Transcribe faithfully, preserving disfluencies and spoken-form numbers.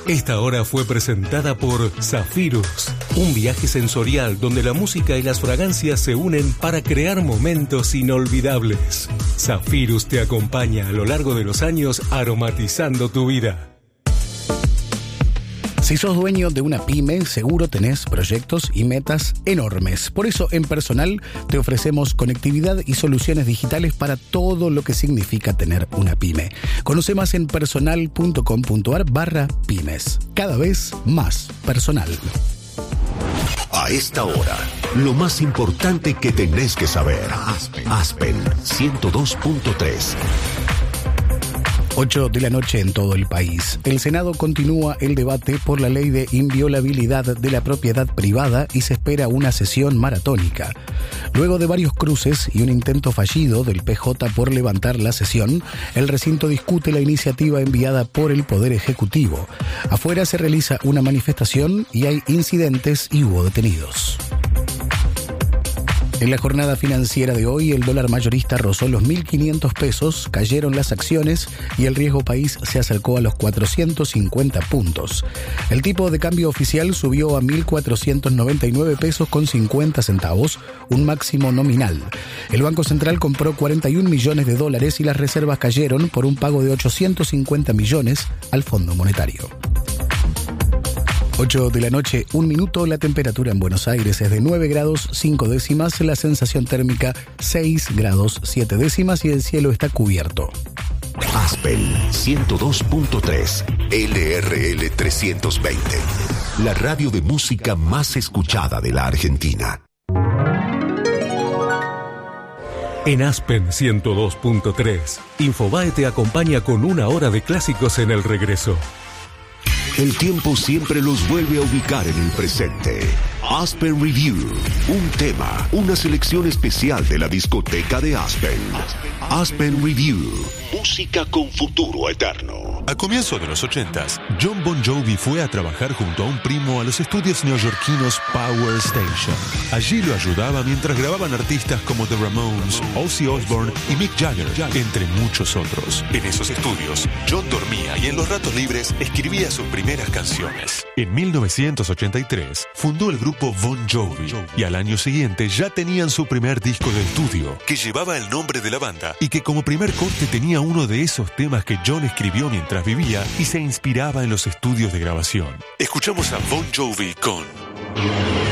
Esta hora fue presentada por Zafirus, un viaje sensorial donde la música y las fragancias se unen para crear momentos inolvidables. Zafirus te acompaña a lo largo de los años aromatizando tu vida. Si sos dueño de una pyme, seguro tenés proyectos y metas enormes. Por eso, en Personal, te ofrecemos conectividad y soluciones digitales para todo lo que significa tener una pyme. Conoce más en personal.com.ar barra pymes. Cada vez más personal. A esta hora, lo más importante que tenés que saber. Aspen, Aspen ciento dos punto tres. ocho de la noche en todo el país. El Senado continúa el debate por la ley de inviolabilidad de la propiedad privada y se espera una sesión maratónica. Luego de varios cruces y un intento fallido del P J por levantar la sesión, el recinto discute la iniciativa enviada por el Poder Ejecutivo. Afuera se realiza una manifestación y hay incidentes y hubo detenidos. En la jornada financiera de hoy, el dólar mayorista rozó los mil quinientos pesos, cayeron las acciones y el riesgo país se acercó a los cuatrocientos cincuenta puntos. El tipo de cambio oficial subió a mil cuatrocientos noventa y nueve pesos con cincuenta centavos, un máximo nominal. El Banco Central compró cuarenta y un millones de dólares y las reservas cayeron por un pago de ochocientos cincuenta millones al Fondo Monetario. ocho de la noche, un minuto, la temperatura en Buenos Aires es de nueve grados cinco décimas, la sensación térmica seis grados siete décimas y el cielo está cubierto. Aspen ciento dos punto tres, L R L trescientos veinte, la radio de música más escuchada de la Argentina. En Aspen ciento dos punto tres, Infobae te acompaña con una hora de clásicos en el regreso. El tiempo siempre los vuelve a ubicar en el presente. Aspen Review, un tema, una selección especial de la discoteca de Aspen. Aspen Review, música con futuro eterno. A comienzos de los ochentas, John Bon Jovi fue a trabajar junto a un primo a los estudios neoyorquinos Power Station. Allí lo ayudaba mientras grababan artistas como The Ramones, Ozzy Osbourne y Mick Jagger, entre muchos otros. En esos estudios, John dormía y en los ratos libres escribía sus primeras canciones. En mil novecientos ochenta y tres, fundó el grupo Bon Jovi y al año siguiente ya tenían su primer disco de estudio, que llevaba el nombre de la banda y que como primer corte tenía uno de esos temas que John escribió mientras vivía y se inspiraba en los estudios de grabación. Escuchamos a Bon Jovi con